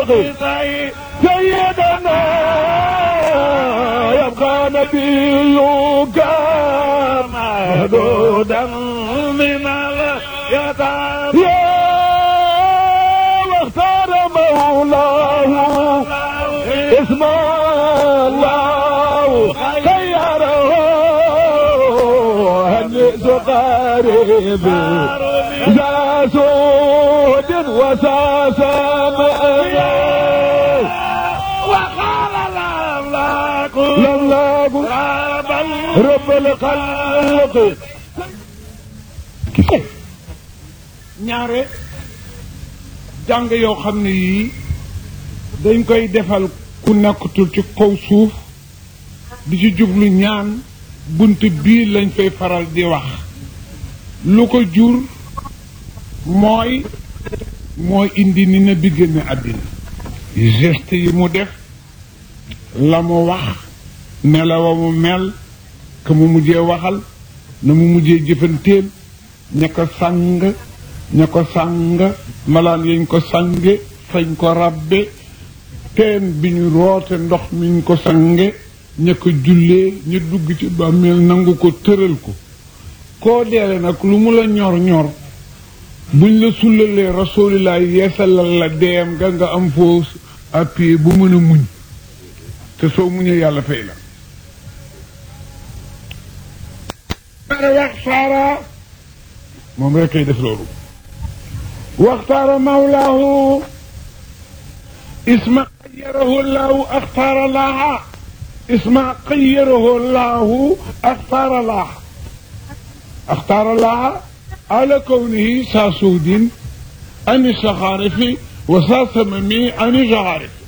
سيدنا يبقى نبيك مهدودا من اليتامى واختار مولاه اسم الله خيره هنئ قريب ذا سود وساسم وقال الأملاك رب الخلق ñaare jàng yoo xam ne yii dañ koy defal ku nekkatul ci kaw suuf di ci jublu ñaan bunt bii lañ fay faral di wax lu ko jur mooy indi ni na bi génne àddina geste yi mu def la mu wax melawa mu mel ka mu mujjee waxal na mu mujjee jëfanteel ña ko sàng malaan yañ ko sànge fañ ko rabbe teen bi ñu roote ndox miñ ko sange ña ko jullee ñu dugg ci bàmmeel nangu ko tëral ko koo deele nag lu mu la ñor ñor buñ la sullalee rasulilah yeesalal la deem nga am foo appuyé bu mën a muñ te soo muñee yàlla fay la wax saara moom rek kay def loolu waxtaara mawlaahu isma xayarahu laahu axtaara laaha isma xayarahu laahu axtaara laaha axtaara laaha ala kawnihi saa suudin ani saxaarifi wa saa samami ani jaxaarifi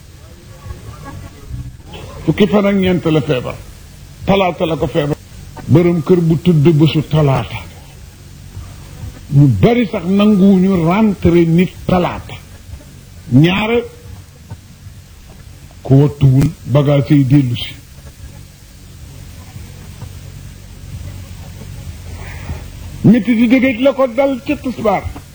fukki fan ak ñeent la feebar talaata la ko feebar borom kër bu tudd bésu talaata ñu bari sax nanguwuñu rentré nit talaata ñaare ku wattuwul bagage yi dellu si métti di dëgëj la ko dal ci tisbaar